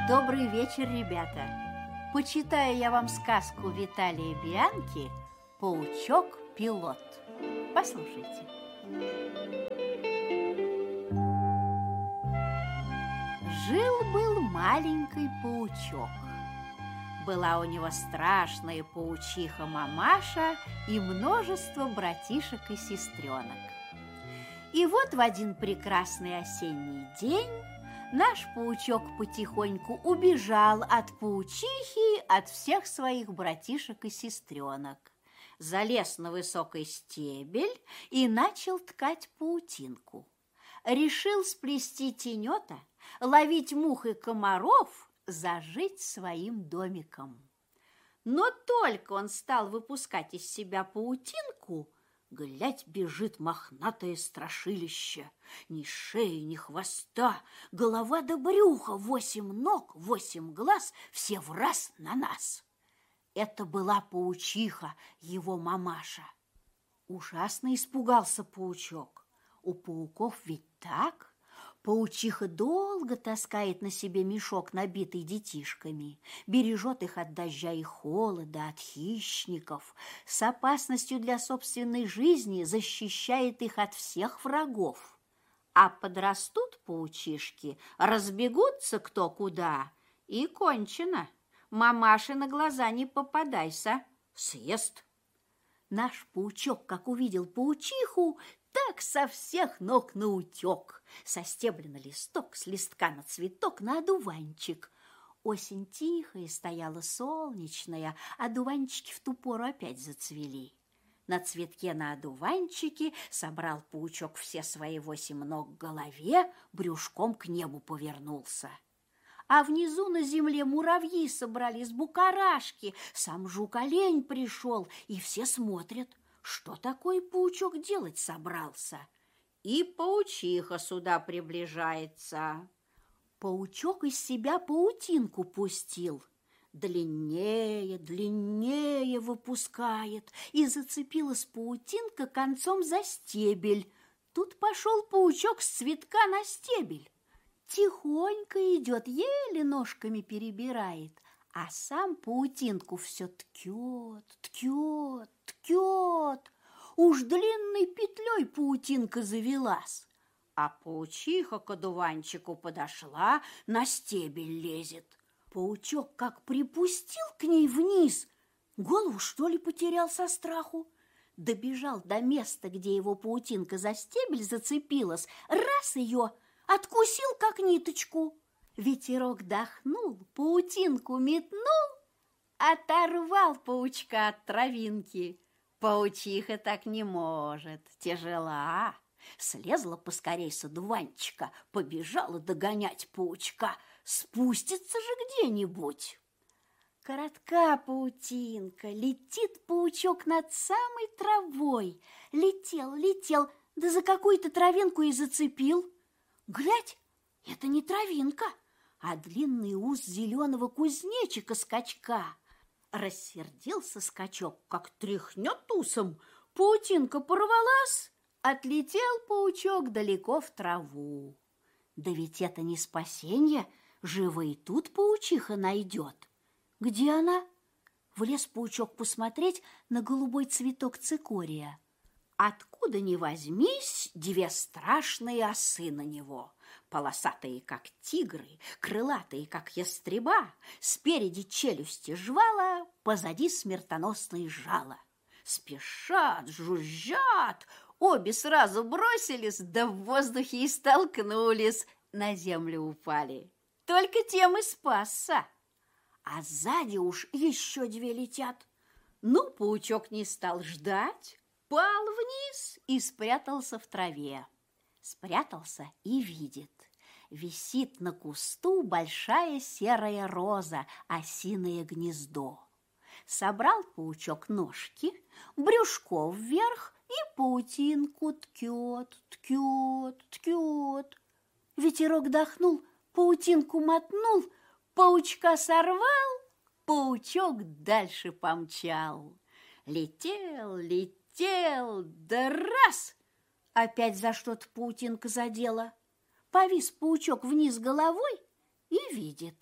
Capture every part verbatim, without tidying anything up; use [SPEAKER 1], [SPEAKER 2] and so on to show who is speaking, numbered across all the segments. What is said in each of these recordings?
[SPEAKER 1] Добрый вечер, ребята! Почитаю я вам сказку Виталия Бианки «Паучок-пилот». Послушайте. Жил-был маленький паучок. Была у него страшная паучиха-мамаша и множество братишек и сестренок. И вот в один прекрасный осенний день наш паучок потихоньку убежал от паучихи, от всех своих братишек и сестренок, залез на высокий стебель и начал ткать паутинку. Решил сплести тенета, ловить мух и комаров, зажить своим домиком. Но только он стал выпускать из себя паутинку, глядь, бежит мохнатое страшилище. Ни шеи, ни хвоста, голова до брюха, восемь ног, восемь глаз, все враз на нас. Это была паучиха, его мамаша. Ужасно испугался паучок. У пауков ведь так. Паучиха долго таскает на себе мешок, набитый детишками, бережет их от дождя и холода, от хищников, с опасностью для собственной жизни защищает их от всех врагов. А подрастут паучишки, разбегутся кто куда, и кончено. Мамаше на глаза не попадайся, съест. Наш паучок, как увидел паучиху, так со всех ног наутек, со стебля на листок, с листка на цветок, на одуванчик. Осень тихая стояла, солнечная, одуванчики в ту пору опять зацвели. На цветке на одуванчике собрал паучок все свои восемь ног к голове, брюшком к небу повернулся. А внизу на земле муравьи собрались, букарашки, сам жук-олень пришел, и все смотрят, что такой паучок делать собрался. И паучиха сюда приближается. Паучок из себя паутинку пустил, длиннее, длиннее выпускает, и зацепилась паутинка концом за стебель. Тут пошел паучок с цветка на стебель. Тихонько идет, еле ножками перебирает, а сам паутинку все ткет, ткет, ткет. Уж длинной петлей паутинка завелась, а паучиха к одуванчику подошла, на стебель лезет. Паучок как припустил к ней вниз, голову, что ли, потерял со страху. Добежал до места, где его паутинка за стебель зацепилась, раз ее откусил, как ниточку. Ветерок дохнул, паутинку метнул, оторвал паучка от травинки. Паучиха так не может, тяжела. Слезла поскорей с одуванчика, побежала догонять паучка. Спустится же где-нибудь. Коротка паутинка, летит паучок над самой травой. Летел, летел, да за какую-то травинку и зацепил. Глядь, это не травинка, а длинный ус зеленого кузнечика-скачка. Рассердился скачок, как тряхнет усом, паутинка порвалась, отлетел паучок далеко в траву. Да ведь это не спасенье, живо и тут паучиха найдет. Где она? Влез паучок посмотреть на голубой цветок цикория. Откуда ни возьмись, две страшные осы на него, полосатые, как тигры, крылатые, как ястреба, спереди челюсти жвала, позади смертоносные жало. Спешат, жужжат, обе сразу бросились, да в воздухе и столкнулись, на землю упали. Только тем и спасся. А сзади уж еще две летят. Ну, паучок не стал ждать, пал вниз и спрятался в траве. Спрятался и видит. Висит на кусту большая серая роза, осиное гнездо. Собрал паучок ножки, брюшко вверх и паутинку ткет, ткет, ткет. Ветерок дохнул, паутинку мотнул, паучка сорвал, паучок дальше помчал. Летел, летел, да раз! Опять за что-то паутинка задела. Повис паучок вниз головой и видит.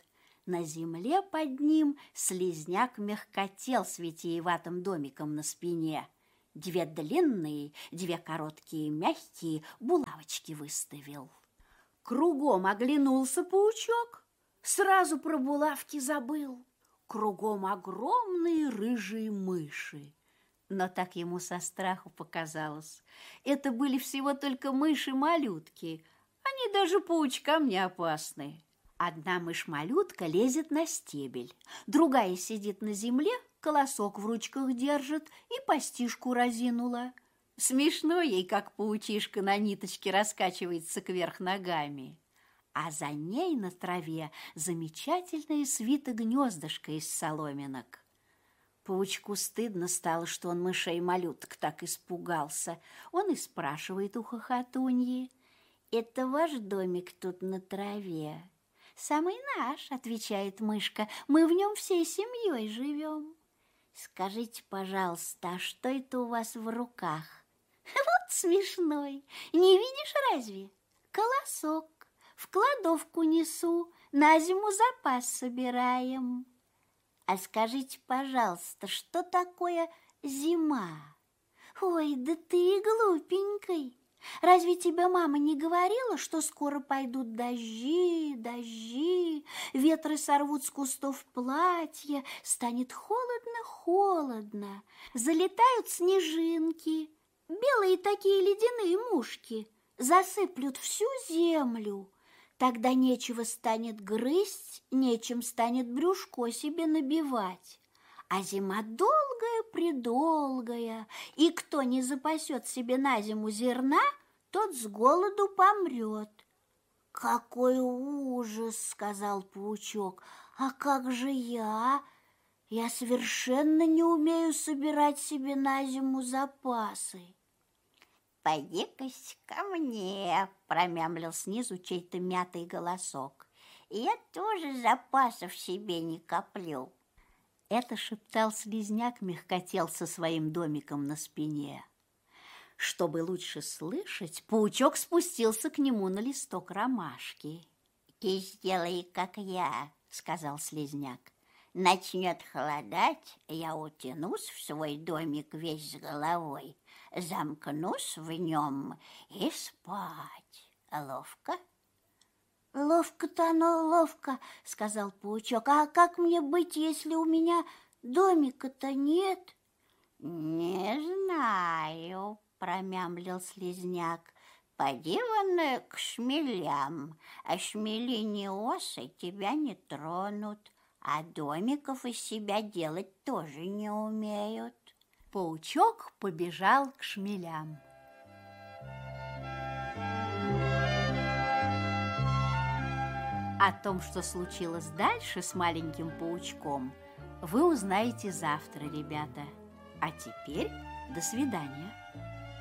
[SPEAKER 1] На земле под ним слизняк мягкотел с витиеватым домиком на спине. Две длинные, две короткие, мягкие булавочки выставил. Кругом оглянулся паучок, сразу про булавки забыл. Кругом огромные рыжие мыши. Но так ему со страху показалось. Это были всего только мыши-малютки. Они даже паучкам не опасны. Одна мышь-малютка лезет на стебель, другая сидит на земле, колосок в ручках держит и постишку разинула. Смешно ей, как паучишка на ниточке раскачивается кверх ногами. А за ней на траве замечательное свито-гнездышко из соломинок. Паучку стыдно стало, что он мышей-малюток так испугался. Он и спрашивает у хохотуньи: «Это ваш домик тут на траве?» «Самый наш», — отвечает мышка, — «мы в нем всей семьей живем». «Скажите, пожалуйста, а что это у вас в руках?» «Вот смешной, не видишь разве? Колосок, в кладовку несу, на зиму запас собираем». «А скажите, пожалуйста, что такое зима?» «Ой, да ты и глупенькой. Разве тебе мама не говорила, что скоро пойдут дожди, дожди, ветры сорвут с кустов платья, станет холодно-холодно, залетают снежинки, белые такие ледяные мушки, засыплют всю землю, тогда нечего станет грызть, нечем станет брюшко себе набивать. А зима долгая-предолгая, и кто не запасет себе на зиму зерна, тот с голоду помрет». «Какой ужас!» — сказал паучок. «А как же я? Я совершенно не умею собирать себе на зиму запасы». «Пойди-ка ко мне!» — промямлил снизу чей-то мятый голосок. «Я тоже запасов себе не коплю». Это шептал слизняк мягкотел со своим домиком на спине. Чтобы лучше слышать, паучок спустился к нему на листок ромашки. «Ты сделай, как я», — сказал слизняк. «Начнет холодать, я утянусь в свой домик весь с головой, замкнусь в нем и спать. Ловко?» «Ловко-то оно ловко», — сказал паучок. «А как мне быть, если у меня домика-то нет?» «Не знаю», — промямлил слизняк. «Поди вон к шмелям, а шмели не осы тебя не тронут, а домиков из себя делать тоже не умеют». Паучок побежал к шмелям. О том, что случилось дальше с маленьким паучком, вы узнаете завтра, ребята. А теперь до свидания.